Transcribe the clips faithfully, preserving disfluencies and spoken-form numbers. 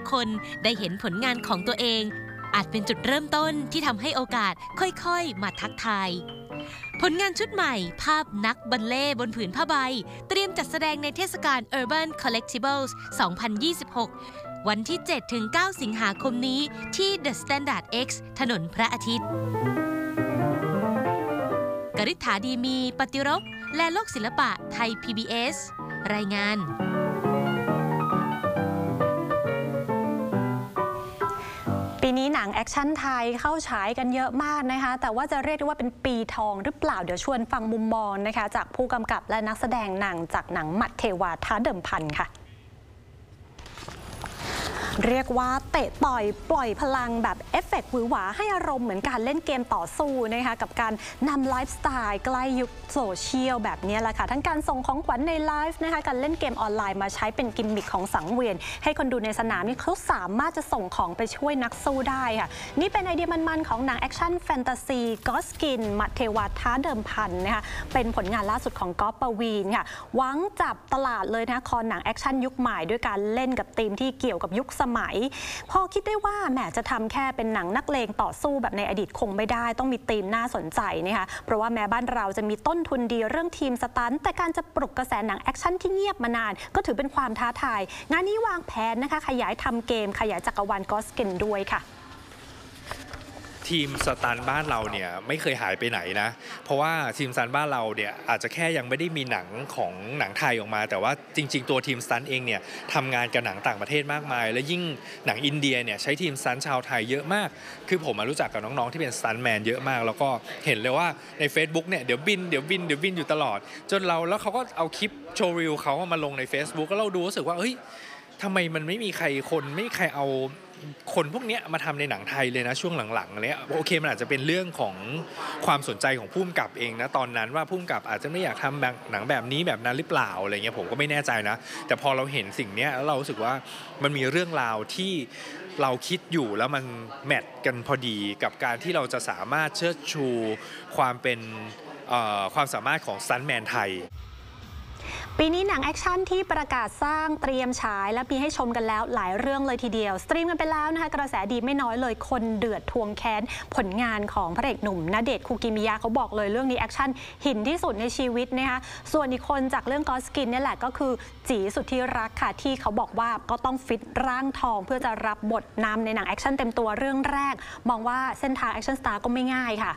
คนได้เห็นผลงานของตัวเองอาจเป็นจุดเริ่มต้นที่ทำให้โอกาสค่อยๆมาทักทายผลงานชุดใหม่ภาพนักบัลเล่บนผืนผ้าใบเตรียมจัดแสดงในเทศกาล Urban Collectibles สองพันยี่สิบหก วันที่ เจ็ดถึงเก้า สิงหาคมนี้ที่ The Standard X ถนนพระอาทิตย์กฤษฐาดีมีปฏิรกษ์และโลกศิลปะไทย พี บี เอส รายงานปีนี้หนังแอคชั่นไทยเข้าฉายกันเยอะมากนะคะแต่ว่าจะเรียกได้ว่าเป็นปีทองหรือเปล่าเดี๋ยวชวนฟังมุมมองนะคะจากผู้กำกับและนักแสดงหนังจากหนังหมัดเทวาท้าเดิมพันค่ะเรียกว่าเตะต่อยปล่อยพลังแบบเอฟเฟกต์หวือหวาให้อารมณ์เหมือนการเล่นเกมต่อสู้นะคะกับการนำไลฟ์สไตล์ใกล้ยุคโซเชียลแบบนี้แหละค่ะทั้งการส่งของขวัญในไลฟ์นะคะการเล่นเกมออนไลน์มาใช้เป็นกิมมิคของสังเวียนให้คนดูในสนามนี่เขาสามารถจะส่งของไปช่วยนักสู้ได้ค่ะนี่เป็นไอเดียมันๆของหนังแอคชั่นแฟนตาซีก็สกินหมัดเทวาท้าเดิมพันนะคะเป็นผลงานล่าสุดของก๊อฟปวีณค่ะหวังจับตลาดเลยนะคอหนังแอคชั่นยุคใหม่ด้วยการเล่นกับธีมที่เกี่ยวกับยุคสมัยพอคิดได้ว่าแหมจะทำแค่เป็นหนังนักเลงต่อสู้แบบในอดีตคงไม่ได้ต้องมีธีมน่าสนใจนะคะเพราะว่าแม้บ้านเราจะมีต้นทุนดีเรื่องทีมสตันท์แต่การจะปลุกกระแสหนังแอคชั่นที่เงียบมานานก็ถือเป็นความท้าทายงานนี้วางแผนนะคะขยายทำเกมขยายจักรวาลก็สกินด้วยค่ะทีมสตันบ้านเราเนี่ยไม่เคยหายไปไหนนะเพราะว่าทีมสตันบ้านเราเนี่ยอาจจะแค่ยังไม่ได้มีหนังของหนังไทยออกมาแต่ว่าจริงๆตัวทีมสตันเองเนี่ยทำงานกับหนังต่างประเทศมากมายและยิ่งหนังอินเดียเนี่ยใช้ทีมสตันชาวไทยเยอะมากคือผมมารู้จักกับน้องๆที่เป็นสตันแมนเยอะมากแล้วก็เห็นเลยว่าใน Facebook เนี่ยเดี๋ยวบินเดี๋ยวบินเดี๋ยวบินอยู่ตลอดจนเราแล้วเขาก็เอาคลิปโชว์รีลเขามาลงใน Facebook ก็เราดูรู้สึกว่าเฮ้ยทำไมมันไม่มีใครคนไม่มีใครเอาคนพวกนี้มาทำในหนังไทยเลยนะช่วงหลังๆเนี้ยโอเคมันอาจจะเป็นเรื่องของความสนใจของผู้กำกับเองนะตอนนั้นว่าผู้กำกับอาจจะไม่อยากทำหนังแบบนี้แบบนั้นหรือเปล่าอะไรเงี้ยผมก็ไม่แน่ใจนะแต่พอเราเห็นสิ่งนี้แล้วเรารู้สึกว่ามันมีเรื่องราวที่เราคิดอยู่แล้วมันแมทกันพอดีกับการที่เราจะสามารถเชิดชูความเป็นความสามารถของสตันท์แมนไทยปีนี้หนังแอคชั่นที่ประกาศสร้างเตรียมฉายและมีให้ชมกันแล้วหลายเรื่องเลยทีเดียวสตรีมกันไปแล้วนะคะกระแสดีไม่น้อยเลยคนเดือดทวงแค้นผลงานของพระเอกหนุ่มณเดชน์คูกิมิยะเขาบอกเลยเรื่องนี้แอคชั่นหินที่สุดในชีวิตนะคะส่วนอีกคนจากเรื่องก็สกินนี่แหละก็คือจีสุดที่รักค่ะที่เขาบอกว่าก็ต้องฟิตร่างทองเพื่อจะรับบทนำในหนังแอคชั่นเต็มตัวเรื่องแรกมองว่าเส้นทางแอคชั่นสตาร์ก็ไม่ง่ายค่ะ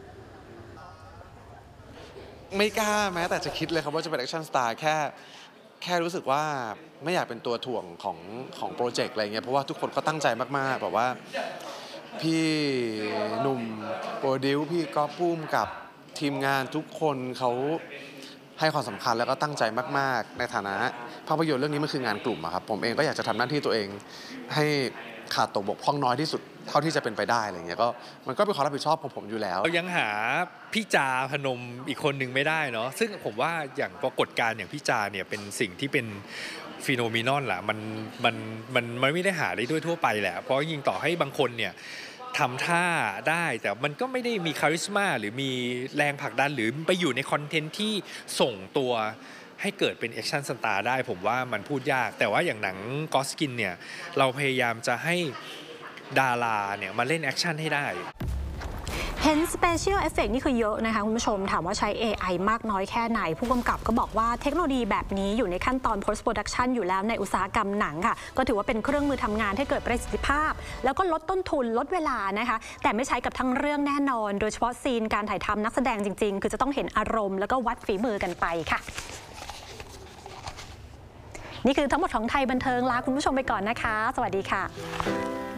ไม่กล้าแม้แต่จะคิดเลยครับว่าจะเป็นแอคชั่นสตาร์แค่แค่รู้สึกว่าไม่อยากเป็นตัวถ่วงของของโปรเจกต์อะไรเงี้ยเพราะว่าทุกคนก็ตั้งใจมากๆแบบว่าพี่หนุ่มโปรดิวพี่ก็ปุ้มกับทีมงานทุกคนเขาให้ความสำคัญแล้วก็ตั้งใจมากๆในฐานะภาพยนตร์เรื่องนี้มันคืองานกลุ่มอะครับผมเองก็อยากจะทำหน้าที่ตัวเองให้ขาดตกบกพร่องน้อยที่สุดเท่าที่จะเป็นไปได้อะไรเงี้ยก็มันก็เป็นความรับผิดชอบของผมอยู่แล้วเรายังหาพี่จาพนมอีกคนหนึ่งไม่ได้เนาะซึ่งผมว่าอย่างปรากฏการณ์อย่างพี่จาเนี่ยเป็นสิ่งที่เป็นฟีโนเมนอนแหละมันมันมันมันไม่ได้หาได้ด้วยทั่วไปแหละเพราะยิงต่อให้บางคนเนี่ยทำท่าได้แต่มันก็ไม่ได้มีคาริสมาหรือมีแรงผลักดันหรือไปอยู่ในคอนเทนต์ที่ส่งตัวให้เกิดเป็นแอคชั่นสตาร์ได้ผมว่ามันพูดยากแต่ว่าอย่างหนังก็สกินเนี่ยเราพยายามจะให้ดาราเนี่ยมาเล่นแอคชั่นให้ได้เห็น Special Effect นี่คือเยอะนะคะคุณผู้ชมถามว่าใช้ เอ ไอ มากน้อยแค่ไหนผู้กำกับก็บอกว่าเทคโนโลยีแบบนี้อยู่ในขั้นตอน post production อยู่แล้วในอุตสาหกรรมหนังค่ะก็ถือว่าเป็นเครื่องมือทำงานให้เกิดประสิทธิภาพแล้วก็ลดต้นทุนลดเวลานะคะแต่ไม่ใช้กับทั้งเรื่องแน่นอนโดยเฉพาะซีนการถ่ายทำนักแสดงจริงๆคือจะต้องเห็นอารมณ์แล้วก็วัดฝีมือกันไปค่ะนี่คือทั้งหมดของไทยบันเทิงลาคุณผู้ชมไปก่อนนะคะสวัสดีค่ะ